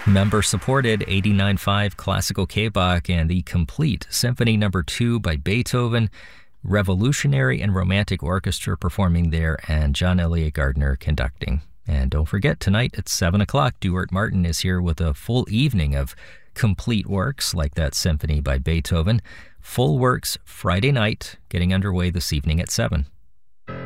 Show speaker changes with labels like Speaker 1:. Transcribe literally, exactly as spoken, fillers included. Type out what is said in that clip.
Speaker 1: Member-supported eighty-nine point five Classical K-Bach and the Complete Symphony Number two by Beethoven, Revolutionary and Romantic Orchestra performing there, and John Elliott Gardner conducting. And don't forget, tonight at seven o'clock, Duart Martin is here with a full evening of complete works like that symphony by Beethoven. Full works Friday night, getting underway this evening at seven.